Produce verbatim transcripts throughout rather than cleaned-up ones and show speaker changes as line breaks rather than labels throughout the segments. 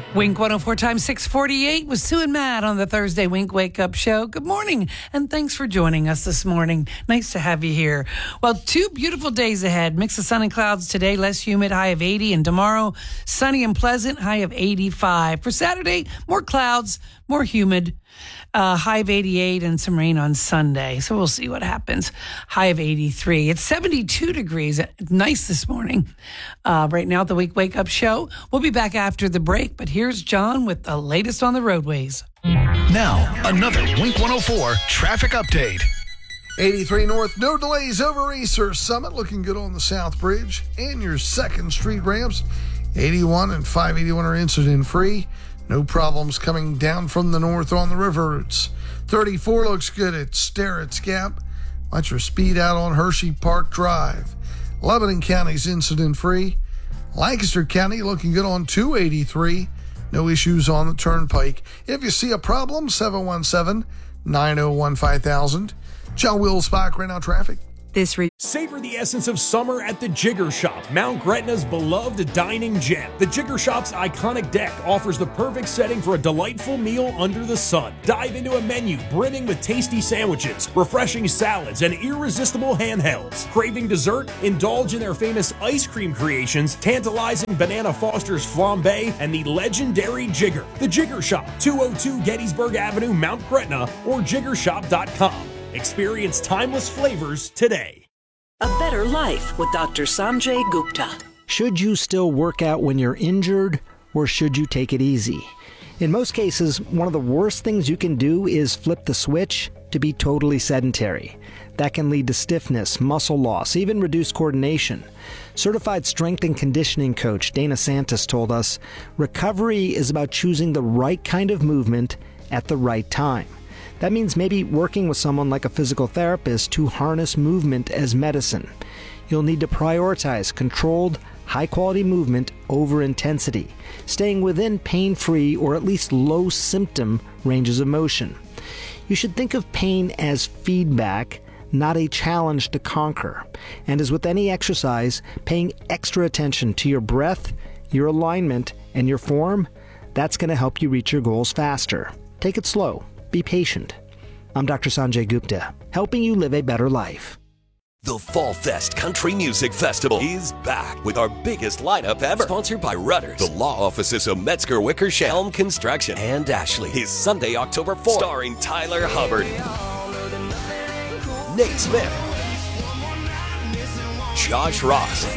Wink one oh four times six forty-eight with Sue and Matt on the Thursday Wink Wake Up Show. Good morning, and thanks for joining us this morning. Nice to have you here. Well, two beautiful days ahead. Mix of sun and clouds today, less humid, high of eighty, and tomorrow, sunny and pleasant, high of eighty-five. For Saturday, more clouds, more humid, uh, high of eighty-eight, and some rain on Sunday. So we'll see what happens. High of eighty-three. It's seventy-two degrees. Nice this morning. Uh, right now at the Wink Wake Up Show. We'll be back after the break, but here's John with the latest on the roadways.
Now, another Wink one oh four traffic update.
eighty-three North, no delays over Easter Summit, looking good on the South Bridge and your second Street ramps. eighty-one and five eighty-one are incident free. No problems coming down from the north on the river routes. thirty-four looks good at Sterrett's Gap. Watch your speed out on Hershey Park Drive. Lebanon County's incident free. Lancaster County looking good on two eighty-three. No issues on the turnpike. If you see a problem, seven one seven, nine oh one, five thousand. John Wills Spike right now traffic.
This re-
Savor the essence of summer at the Jigger Shop, Mount Gretna's beloved dining gem. The Jigger Shop's iconic deck offers the perfect setting for a delightful meal under the sun. Dive into a menu brimming with tasty sandwiches, refreshing salads, and irresistible handhelds. Craving dessert? Indulge in their famous ice cream creations, tantalizing Banana Foster's flambe, and the legendary Jigger. The Jigger Shop, two oh two Gettysburg Avenue, Mount Gretna, or jigger shop dot com. Experience timeless flavors today.
A better life with Doctor Sanjay Gupta.
Should you still work out when you're injured, or should you take it easy? In most cases, one of the worst things you can do is flip the switch to be totally sedentary. That can lead to stiffness, muscle loss, even reduced coordination. Certified strength and conditioning coach Dana Santos told us, recovery is about choosing the right kind of movement at the right time. That means maybe working with someone like a physical therapist to harness movement as medicine. You'll need to prioritize controlled, high-quality movement over intensity, staying within pain-free or at least low-symptom ranges of motion. You should think of pain as feedback, not a challenge to conquer. And as with any exercise, paying extra attention to your breath, your alignment, and your form, that's going to help you reach your goals faster. Take it slow. Be patient. I'm Doctor Sanjay Gupta, helping you live a better life.
The Fall Fest Country Music Festival is back with our biggest lineup ever. Sponsored by Rudders, the law offices of Metzger Wickersham, Helm Construction, and Ashley. Is Sunday, October fourth, starring Tyler Hubbard, Nate Smith, Josh Ross,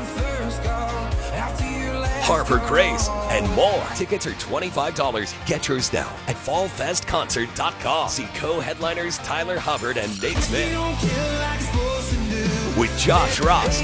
Harper Grace, and more. Tickets are twenty-five dollars. Get yours now at fall fest concert dot com. See co-headliners Tyler Hubbard and Nate Smith with Josh Ross,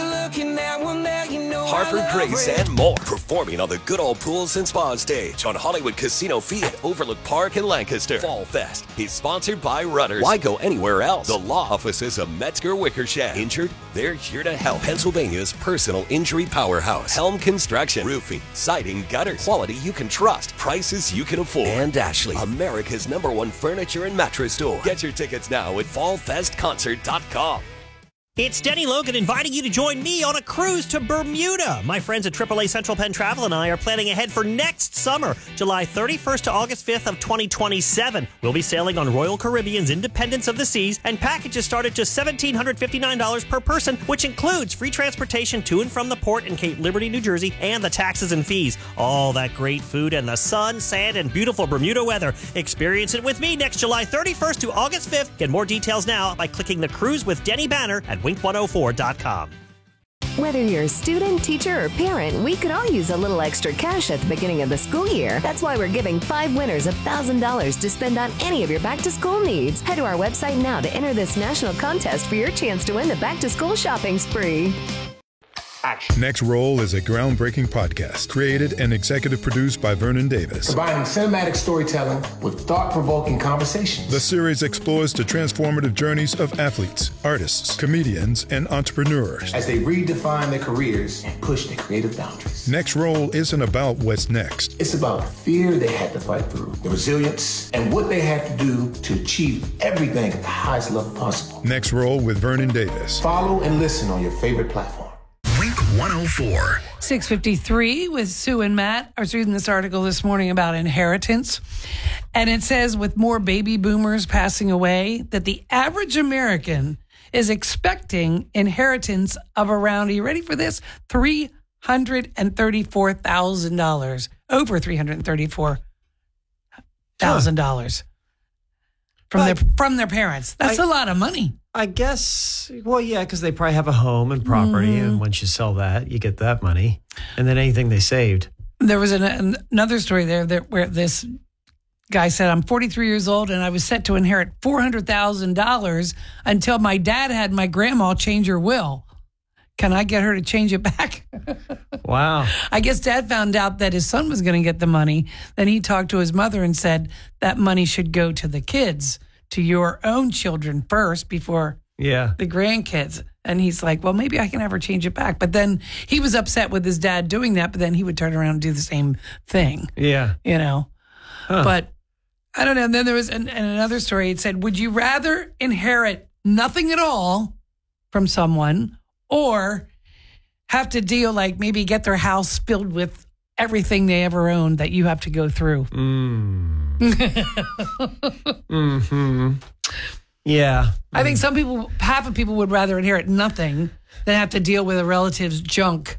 Harper Grace, and more. Performing on the Good Old Pools and Spa stage on Hollywood Casino Field at Overlook Park in Lancaster. Fall Fest is sponsored by Rudders. Why go anywhere else? The law offices of Metzger Wickersham. Injured? They're here to help. Pennsylvania's personal injury powerhouse. Helm Construction. Roofing, siding, gutters. Quality you can trust. Prices you can afford. And Ashley, America's number one furniture and mattress store. Get your tickets now at fall fest concert dot com.
It's Denny Logan inviting you to join me on a cruise to Bermuda. My friends at triple A Central Penn Travel and I are planning ahead for next summer, July thirty-first to August fifth of twenty twenty-seven. We'll be sailing on Royal Caribbean's Independence of the Seas, and packages start at just one thousand seven hundred fifty-nine dollars per person, which includes free transportation to and from the port in Cape Liberty, New Jersey, and the taxes and fees. All that great food and the sun, sand, and beautiful Bermuda weather. Experience it with me next July thirty-first to August fifth. Get more details now by clicking the Cruise with Denny banner at wink one oh four dot com.
Whether you're a student, teacher, or parent, we could all use a little extra cash at the beginning of the school year. That's why we're giving five winners one thousand dollars to spend on any of your back-to-school needs. Head to our website now to enter this national contest for your chance to win the back-to-school shopping spree.
Action. Next Roll is a groundbreaking podcast created and executive produced by Vernon Davis.
Combining cinematic storytelling with thought-provoking conversations.
The series explores the transformative journeys of athletes, artists, comedians, and entrepreneurs
as they redefine their careers and push their creative boundaries.
Next Roll isn't about what's next.
It's about the fear they had to fight through, the resilience, and what they had to do to achieve everything at the highest level possible.
Next Roll with Vernon Davis.
Follow and listen on your favorite platform.
Wink one oh four.
six fifty-three with Sue and Matt. I was reading this article this morning about inheritance. And it says with more baby boomers passing away, that the average American is expecting inheritance of around, are you ready for this? three hundred thirty-four thousand dollars. Over three hundred thirty-four thousand dollars from their from their parents. That's
I,
a lot of money.
I guess, well, yeah, because they probably have a home and property, mm-hmm. and once you sell that, you get that money, and then anything they saved.
There was an, an, another story there that where this guy said, I'm forty-three years old, and I was set to inherit four hundred thousand dollars until my dad had my grandma change her will. Can I get her to change it back?
Wow.
I guess dad found out that his son was going to get the money. Then he talked to his mother and said that money should go to the kids, to your own children first before
yeah.
the grandkids. And he's like, well, maybe I can have her change it back. But then he was upset with his dad doing that, but then he would turn around and do the same thing.
Yeah.
You know,
huh.
But I don't know. And then there was an, and another story. It said, would you rather inherit nothing at all from someone or have to deal, like maybe get their house filled with everything they ever owned that you have to go through?
Mm. mm-hmm. Yeah.
I think some people, half of people would rather inherit nothing than have to deal with a relative's junk.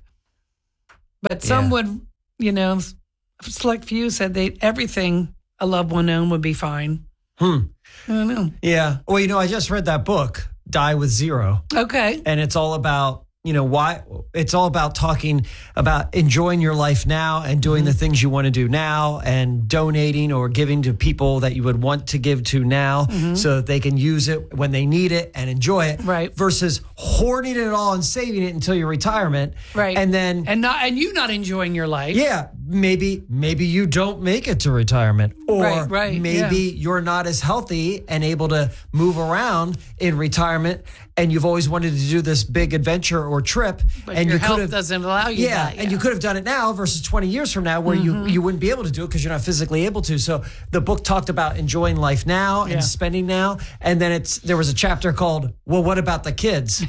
But some yeah. would, you know, select few said they everything a loved one owned would be fine.
Hmm.
I don't know.
Yeah. Well, you know, I just read that book, Die with Zero.
Okay.
And it's all about, you know, why it's all about talking about enjoying your life now and doing mm-hmm. the things you want to do now and donating or giving to people that you would want to give to now mm-hmm. so that they can use it when they need it and enjoy it.
Right.
Versus hoarding it all and saving it until your retirement.
Right.
And then
and not and you not enjoying your life.
Yeah. Maybe maybe you don't make it to retirement. Or
right, right,
maybe
yeah.
you're not as healthy and able to move around in retirement and you've always wanted to do this big adventure or trip.
But
and
your
you
health
could have,
doesn't allow you
yeah,
that. Yeah,
and you could have done it now versus twenty years from now where mm-hmm. you, you wouldn't be able to do it because you're not physically able to. So the book talked about enjoying life now
yeah.
and spending now. And then it's there was a chapter called, well, what about the kids?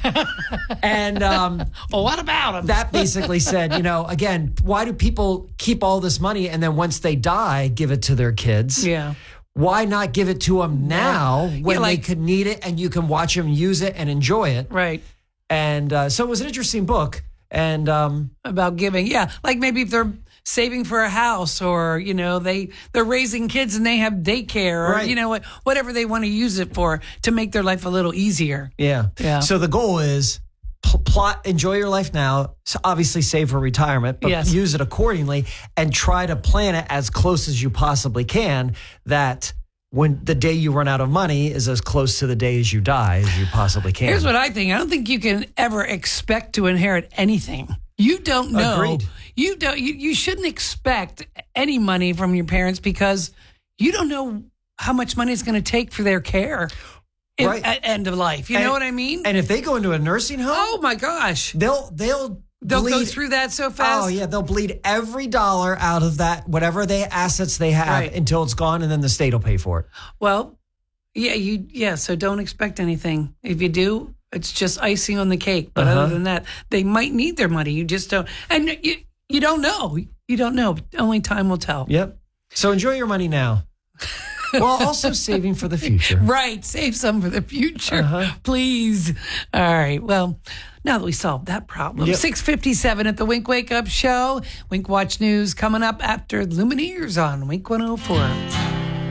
and um,
well, what about them?
That basically said, you know, again, why do people keep all this money and then once they die, give it to their kids?
Yeah.
Why not give it to them now
yeah.
when
yeah, like,
they could need it and you can watch them use it and enjoy it?
Right.
And uh, so it was an interesting book. And um,
about giving. Yeah. Like maybe if they're saving for a house or, you know, they, they're raising kids and they have daycare or,
right.
you know, what, whatever they want to use it for to make their life a little easier.
Yeah.
Yeah.
So the goal is pl- plot, enjoy your life now. So obviously save for retirement, but
yes.
use it accordingly and try to plan it as close as you possibly can that when the day you run out of money is as close to the day as you die as you possibly can.
Here's what I think. I don't think you can ever expect to inherit anything. You don't know.
Agreed.
You don't. You, you shouldn't expect any money from your parents because you don't know how much money it's going to take for their care in,
right.
at end of life. You
and,
know what I mean?
And if they go into a nursing home,
oh my gosh,
they'll they'll.
They'll
bleed,
go through that so fast.
Oh, yeah. They'll bleed every dollar out of that, whatever they assets they have
right.
until it's gone, and then the state will pay for it.
Well, yeah, you yeah. So don't expect anything. If you do, it's just icing on the cake. But uh-huh. other than that, they might need their money. You just don't, and you you don't know. You don't know. Only time will tell.
Yep. So enjoy your money now. While also saving for the future.
Right. Save some for the future, uh-huh. please. All right. Well, now that we solved that problem. Yep. six fifty-seven at the Wink Wake Up Show. Wink Watch News coming up after Lumineers on Wink one oh four.